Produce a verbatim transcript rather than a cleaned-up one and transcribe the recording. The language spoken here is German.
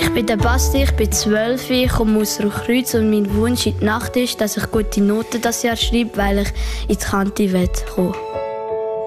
Ich bin der Basti, ich bin zwölf, ich komme aus Rochkreuz und mein Wunsch in der Nacht ist, dass ich gute Noten das Jahr schreibe, weil ich ins Kante kommen will.